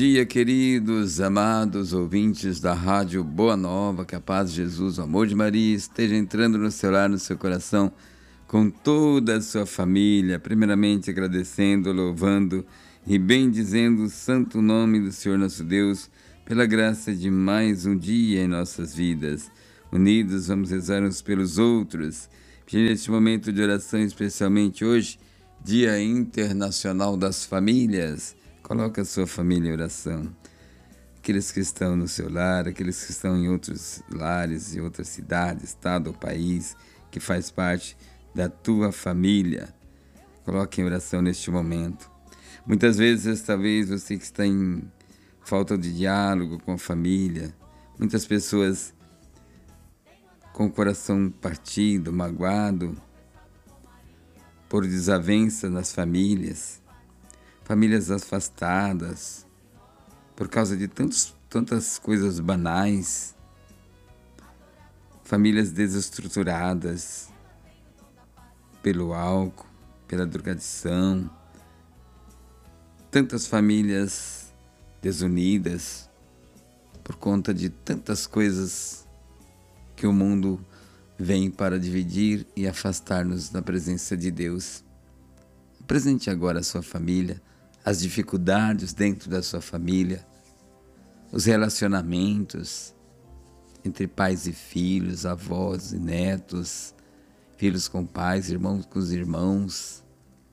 dia, queridos, amados ouvintes da Rádio Boa Nova, que a paz de Jesus, o amor de Maria esteja entrando no seu lar, no seu coração, com toda a sua família, primeiramente agradecendo, louvando e bendizendo o santo nome do Senhor nosso Deus, pela graça de mais um dia em nossas vidas. Unidos, vamos rezar uns pelos outros, pedindo este momento de oração, especialmente hoje, Dia Internacional das Famílias. Coloque a sua família em oração. Aqueles que estão no seu lar, aqueles que estão em outros lares, em outras cidades, estado ou país, que faz parte da tua família. Coloque em oração neste momento. Muitas vezes, talvez você que está em falta de diálogo com a família, muitas pessoas com o coração partido, magoado, por desavença nas famílias, famílias afastadas, por causa de tantas coisas banais, famílias desestruturadas pelo álcool, pela drogadição, tantas famílias desunidas por conta de tantas coisas que o mundo vem para dividir e afastar-nos da presença de Deus. Apresente agora a sua família, as dificuldades dentro da sua família, os relacionamentos entre pais e filhos, avós e netos, filhos com pais, irmãos com os irmãos.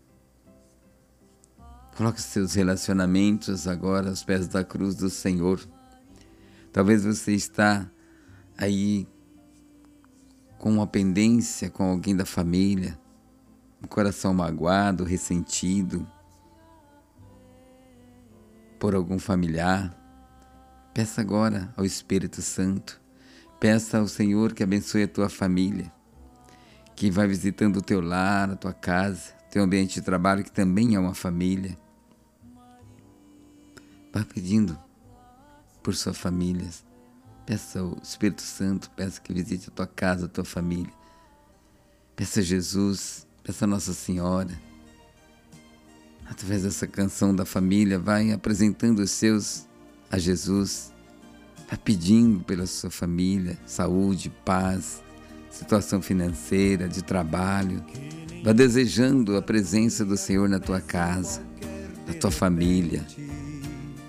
Coloque os seus relacionamentos agora aos pés da cruz do Senhor. Talvez você está aí com uma pendência com alguém da família, um coração magoado, ressentido por algum familiar. Peça agora ao Espírito Santo, peça ao Senhor que abençoe a tua família, que vai visitando o teu lar, a tua casa, teu ambiente de trabalho, que também é uma família. Vá pedindo por sua família. Peça ao Espírito Santo, peça que visite a tua casa, a tua família. Peça a Jesus, peça a Nossa Senhora. Através dessa canção da família, vai apresentando os seus a Jesus. Vai pedindo pela sua família, saúde, paz, situação financeira, de trabalho. Vai desejando a presença do Senhor na tua casa, na tua família.